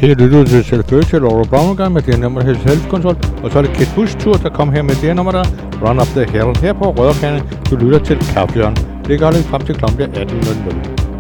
Her lytter til selvfølgelig til Laura Brown med det nummer her selvkonsol, og så er det Kate Bush tur, der kom her med det nummer der Run Up The Hill her på Rødderkande. Du lytter til Kaffejørn. Det gør det frem til kl. 18.00.